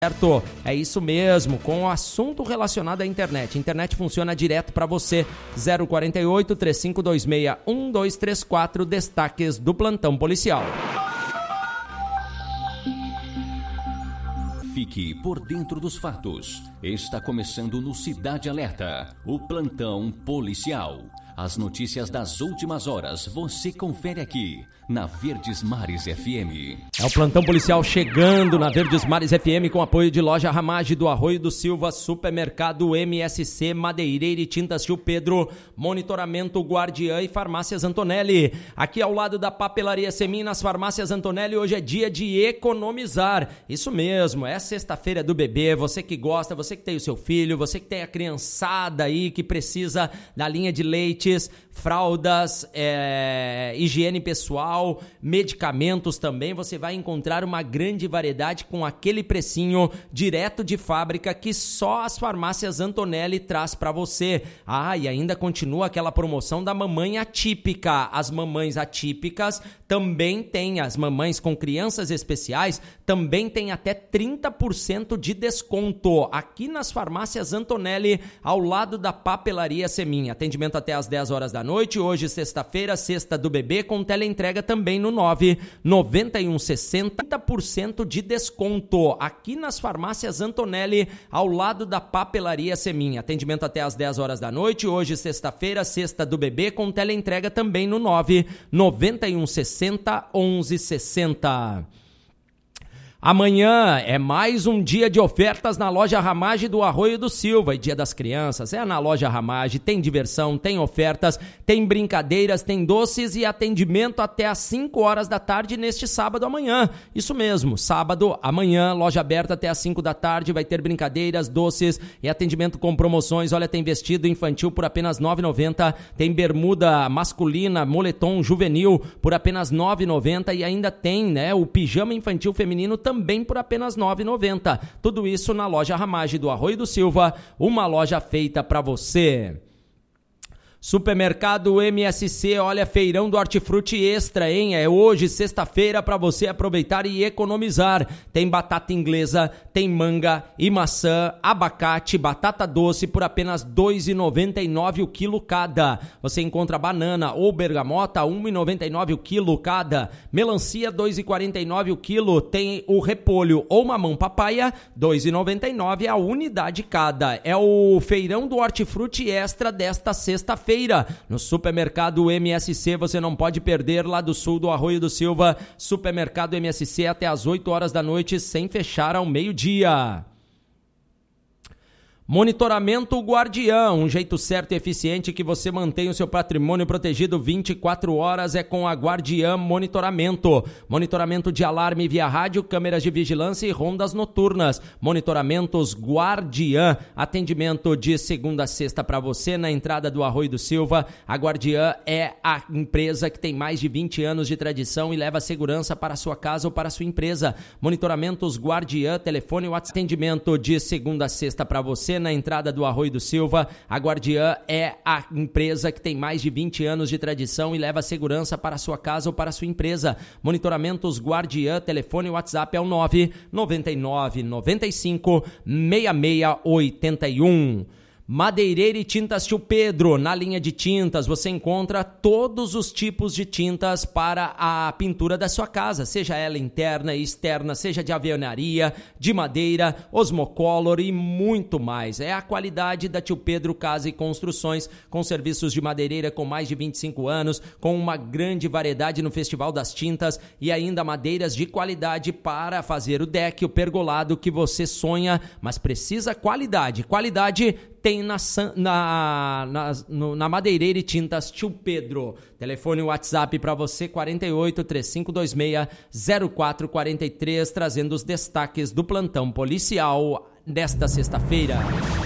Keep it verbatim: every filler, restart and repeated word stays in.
Certo, é isso mesmo, com o assunto relacionado à internet. Internet funciona direto para você. zero quarenta e oito, três cinco dois seis, um dois três quatro, destaques do plantão policial. Fique por dentro dos fatos. Está começando no Cidade Alerta, o plantão policial. As notícias das últimas horas você confere aqui na Verdes Mares F M. É o plantão policial chegando na Verdes Mares F M com apoio de Loja Ramage do Arroio do Silva, Supermercado M S C, Madeireira e Tintas Tio Pedro, Monitoramento Guardiã e Farmácias Antonelli. Aqui ao lado da Papelaria Semin, nas Farmácias Antonelli, hoje é dia de economizar. Isso mesmo, é sexta-feira do bebê, você que gosta, você que tem o seu filho, você que tem a criançada aí que precisa da linha de leites, fraldas, é, higiene pessoal, medicamentos também, você vai encontrar uma grande variedade com aquele precinho direto de fábrica que só as Farmácias Antonelli traz para você. Ah, e ainda continua aquela promoção da mamãe atípica. As mamães atípicas também tem, as mamães com crianças especiais também tem até trinta por cento de desconto aqui nas Farmácias Antonelli, ao lado da Papelaria Semin. Atendimento até às dez horas da noite, hoje sexta-feira, sexta do bebê, com teleentrega também no nove nove um seis zero, trinta por cento de desconto aqui nas Farmácias Antonelli, ao lado da Papelaria Semin. Atendimento até às dez horas da noite, hoje sexta-feira, sexta do bebê, com teleentrega também no nove nove um seis zero, onze sessenta. Amanhã é mais um dia de ofertas na Loja Ramage do Arroio do Silva. E Dia das Crianças é na Loja Ramage, tem diversão, tem ofertas, tem brincadeiras, tem doces e atendimento até às cinco horas da tarde neste sábado amanhã. Isso mesmo, sábado amanhã, loja aberta até às cinco da tarde, vai ter brincadeiras, doces e atendimento com promoções. Olha, tem vestido infantil por apenas nove reais e noventa centavos, tem bermuda masculina, moletom juvenil por apenas nove reais e noventa centavos e ainda tem, né, o pijama infantil feminino também também por apenas nove reais e noventa centavos. Tudo isso na Loja Ramage do Arroio do Silva, uma loja feita para você. Supermercado M S C, olha, feirão do Hortifruti Extra, hein? É hoje, sexta-feira, para você aproveitar e economizar. Tem batata inglesa, tem manga e maçã, abacate, batata doce por apenas dois reais e noventa e nove centavos o quilo cada. Você encontra banana ou bergamota, um real e noventa e nove centavos o quilo cada. Melancia, dois reais e quarenta e nove centavos o quilo. Tem o repolho ou mamão papaya, dois reais e noventa e nove centavos a unidade cada. É o feirão do Hortifruti Extra desta sexta-feira. No Supermercado M S C, você não pode perder, lá do sul do Arroio do Silva. Supermercado M S C até às oito horas da noite, sem fechar ao meio-dia. Monitoramento Guardiã, um jeito certo e eficiente que você mantém o seu patrimônio protegido vinte e quatro horas é com a Guardiã Monitoramento. Monitoramento de alarme via rádio, câmeras de vigilância e rondas noturnas. Monitoramentos Guardiã, atendimento de segunda a sexta para você na entrada do Arroio do Silva. A Guardiã é a empresa que tem mais de vinte anos de tradição e leva segurança para a sua casa ou para a sua empresa. Monitoramentos Guardiã, telefone ou atendimento de segunda a sexta para você na entrada do Arroio do Silva. A Guardiã é a empresa que tem mais de vinte anos de tradição e leva segurança para a sua casa ou para a sua empresa. Monitoramentos Guardiã, telefone e WhatsApp é o nove nove nove nove cinco seis seis oito um. Madeireira e Tintas Tio Pedro, na linha de tintas você encontra todos os tipos de tintas para a pintura da sua casa, seja ela interna e externa, seja de alvenaria, de madeira, osmocolor e muito mais. É a qualidade da Tio Pedro Casa e Construções, com serviços de madeireira com mais de vinte e cinco anos, com uma grande variedade no Festival das Tintas e ainda madeiras de qualidade para fazer o deck, o pergolado que você sonha, mas precisa qualidade. Qualidade tem na, na, na, no, na Madeireira e Tintas Tio Pedro. Telefone e WhatsApp para você, quarenta e oito, três cinco dois seis, zero quatro quatro três, trazendo os destaques do plantão policial desta sexta-feira.